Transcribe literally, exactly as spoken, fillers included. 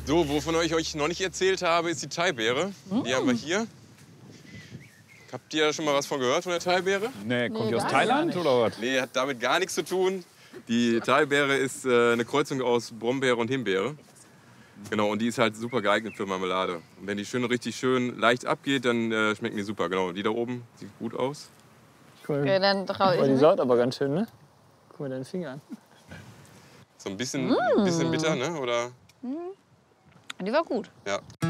So, wovon ich euch noch nicht erzählt habe, ist die Thai-Beere. Mm. Die haben wir hier. Habt ihr schon mal was von gehört, von der Thai-Beere? Nee, kommt nee, die aus Thailand oder was? Nee, hat damit gar nichts zu tun. Die Thai-Beere ist äh, eine Kreuzung aus Brombeere und Himbeere. Genau, und die ist halt super geeignet für Marmelade. Und wenn die schön richtig schön leicht abgeht, dann äh, schmecken die super. Genau, die da oben sieht gut aus. Cool. Okay, dann trau ich. Oh, die saut aber ganz schön, ne? Guck mal deinen Finger an. So ein bisschen, mm. ein bisschen bitter, ne? Oder? Mm. Die war gut. Ja.